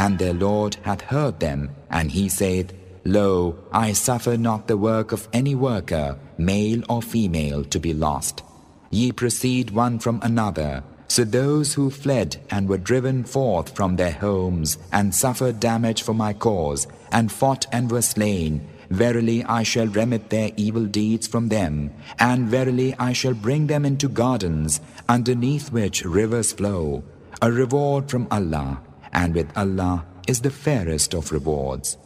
and their Lord hath heard them, and he saith, Lo, I suffer not the work of any worker, male or female, to be lost. Ye proceed one from another. So those who fled and were driven forth from their homes, and suffered damage for my cause, and fought and were slain, verily I shall remit their evil deeds from them, and verily I shall bring them into gardens, underneath which rivers flow, a reward from Allah, and with Allah is the fairest of rewards.